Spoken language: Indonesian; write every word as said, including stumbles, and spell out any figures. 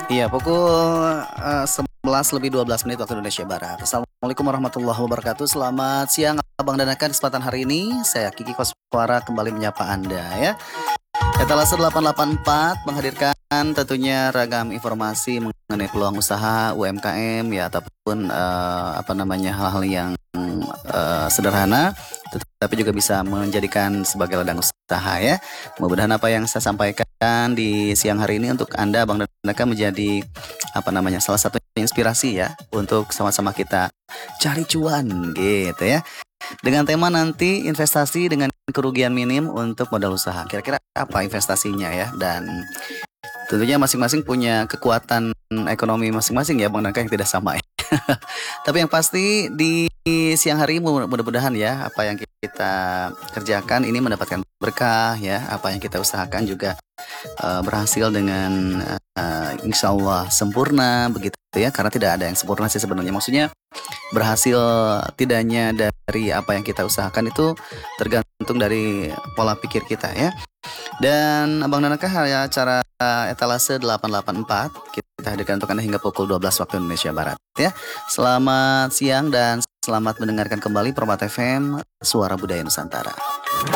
Iya, pukul eh, sebelas lebih dua belas menit waktu Indonesia Barat. Assalamualaikum warahmatullahi wabarakatuh. Selamat siang Abang dan Aka. Kesempatan hari ini saya Kiki Koswara kembali menyapa Anda ya. Etalase delapan delapan empat menghadirkan tentunya ragam informasi mengenai peluang usaha U M K M ya, ataupun eh, apa namanya hal-hal yang eh, sederhana tetapi juga bisa menjadikan sebagai ladang usaha ya. Mudah-mudahan apa yang saya sampaikan di siang hari ini untuk Anda Bang dan Anda menjadi apa namanya salah satu inspirasi ya untuk sama-sama kita cari cuan gitu ya. Dengan tema nanti investasi dengan kerugian minim untuk modal usaha. Kira-kira apa investasinya ya? Dan tentunya masing-masing punya kekuatan ekonomi masing-masing ya Bang Nangka yang tidak sama ya. Tapi yang pasti di siang hari mudah-mudahan ya apa yang kita kerjakan ini mendapatkan berkah ya. Apa yang kita usahakan juga uh, berhasil dengan uh, insya Allah sempurna begitu ya. Karena tidak ada yang sempurna sih sebenarnya. Maksudnya berhasil tidaknya dari apa yang kita usahakan itu tergantung dari pola pikir kita ya. Dan Abang Nanakah ya acara Etalase delapan delapan empat kita hadirkan untuk Anda hingga pukul dua belas waktu Indonesia Barat ya. Selamat siang dan selamat mendengarkan kembali Permata F M Suara Budaya Nusantara.